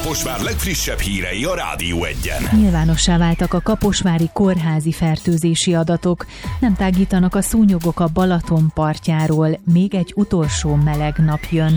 Kaposvár legfrissebb hírei a Rádió Egyen. Nyilvánossá váltak a kaposvári kórházi fertőzési adatok. Nem tágítanak a szúnyogok a Balaton partjáról. Még egy utolsó meleg nap jön.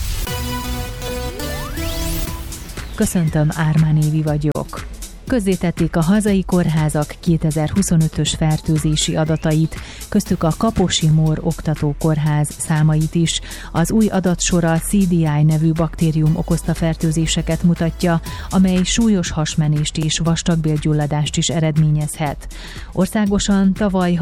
Köszöntöm, Ármán Évi vagyok. Közzétették a hazai kórházak 2025-ös fertőzési adatait, köztük a Kaposi Mór Oktatókórház számait is. Az új adatsor a CDI nevű baktérium okozta fertőzéseket mutatja, amely súlyos hasmenést és vastagbélgyulladást is eredményezhet. Országosan tavaly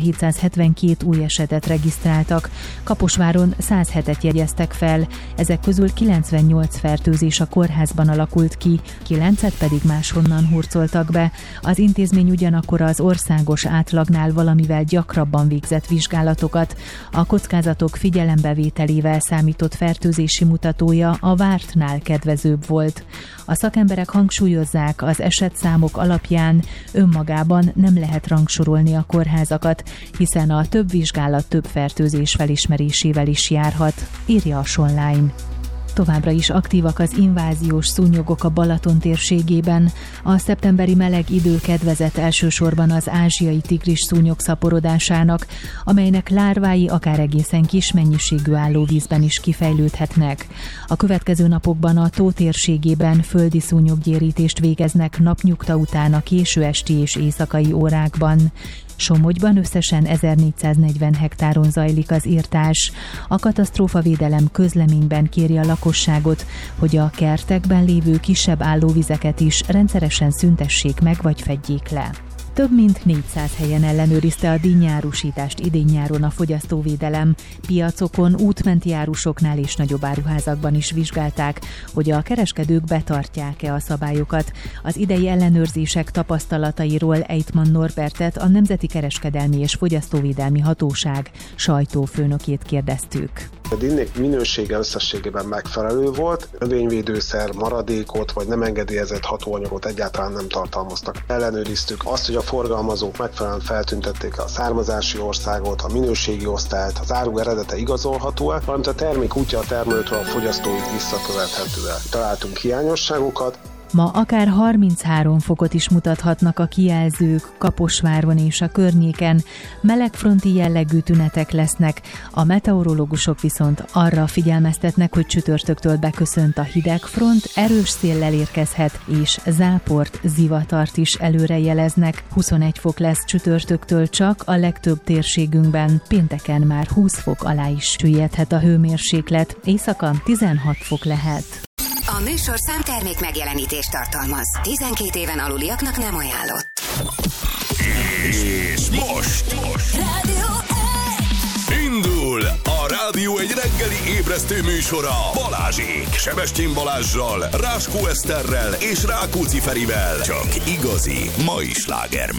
6772 új esetet regisztráltak, Kaposváron 107-et jegyeztek fel, ezek közül 98 fertőzés a kórházban alakult ki, 9-et pedig máshonnan hurcoltak be. Az intézmény ugyanakkor az országos átlagnál valamivel gyakrabban végzett vizsgálatokat. A kockázatok figyelembevételével számított fertőzési mutatója a vártnál kedvezőbb volt. A szakemberek hangsúlyozzák, az esetszámok alapján önmagában nem lehet rangsorolni a kórházakat, hiszen a több vizsgálat több fertőzés felismerésével is járhat, írja a Sonline. Továbbra is aktívak az inváziós szúnyogok a Balaton térségében. A szeptemberi meleg idő kedvezett elsősorban az ázsiai tigris szúnyog szaporodásának, amelynek lárvái akár egészen kis mennyiségű állóvízben is kifejlődhetnek. A következő napokban a tó térségében földi szúnyoggyérítést végeznek napnyugta után a késő esti és éjszakai órákban. Somogyban összesen 1440 hektáron zajlik az irtás. A katasztrófavédelem közleményben kéri a lakosságot, hogy a kertekben lévő kisebb állóvizeket is rendszeresen szüntessék meg vagy fedjék le. Több mint 400 helyen ellenőrizte a díjnyárusítást idén-nyáron a fogyasztóvédelem. Piacokon, útmenti árusoknál és nagyobb áruházakban is vizsgálták, hogy a kereskedők betartják-e a szabályokat. Az idei ellenőrzések tapasztalatairól Eitman Norbertet, a Nemzeti Kereskedelmi és Fogyasztóvédelmi Hatóság sajtófőnökét kérdeztük. A dinnék minősége összességében megfelelő volt, növényvédőszer, maradékot vagy nem engedélyezett hatóanyagot egyáltalán nem tartalmaztak. Ellenőriztük azt, hogy a forgalmazók megfelelően feltüntették a származási országot, a minőségi osztályt, az áru eredete igazolható-e, valamint a termék útja a termelőtől a fogyasztóig visszakövethető-e. Találtunk hiányosságokat. Ma akár 33 fokot is mutathatnak a kijelzők Kaposváron és a környéken. Melegfronti jellegű tünetek lesznek, a meteorológusok viszont arra figyelmeztetnek, hogy csütörtöktől beköszönt a hideg front, erős széllel érkezhet, és záport, zivatart is előrejeleznek. 21 fok lesz csütörtöktől csak a legtöbb térségünkben, pénteken már 20 fok alá is süllyedhet a hőmérséklet, éjszaka 16 fok lehet. A műsorszám termék megjelenítést tartalmaz. 12 éven aluliaknak nem ajánlott. És most Rádió indul a Rádió egy reggeli ébresztő műsora Balázsék, Sebestyén Balázssal, Ráskó Eszterrel és Rákóczi Ferivel. Csak igazi mai slágermek.